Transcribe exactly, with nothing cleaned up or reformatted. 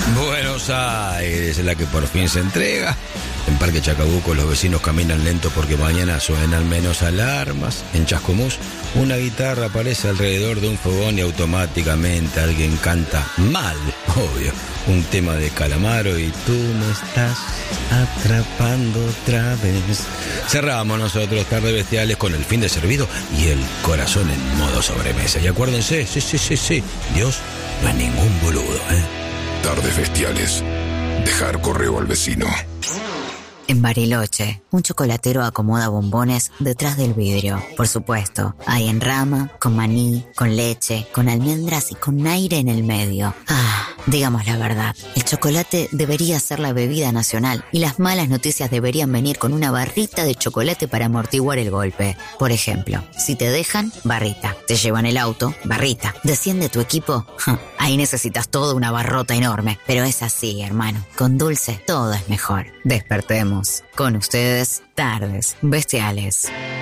Buenos Aires es la que por fin se entrega. En Parque Chacabuco los vecinos caminan lento porque mañana suenan menos alarmas. En Chascomús una guitarra aparece alrededor de un fogón y automáticamente alguien canta mal, obvio, un tema de Calamaro y tú me estás atrapando otra vez. Cerramos nosotros Tardes Bestiales con El Fin de Servido y El Corazón en modo sobremesa. Y acuérdense, sí, sí, sí, sí, Dios no es ningún boludo, ¿eh? Tardes Bestiales. Dejar correo al vecino. En Bariloche, un chocolatero acomoda bombones detrás del vidrio. Por supuesto, hay en rama, con maní, con leche, con almendras y con aire en el medio. Ah, digamos la verdad, el chocolate debería ser la bebida nacional y las malas noticias deberían venir con una barrita de chocolate para amortiguar el golpe. Por ejemplo, si te dejan, barrita. Te llevan el auto, barrita. Desciende tu equipo, ahí necesitas toda una barrota enorme. Pero es así, hermano. Con dulce todo es mejor. Despertemos. Con ustedes, Tardes Bestiales.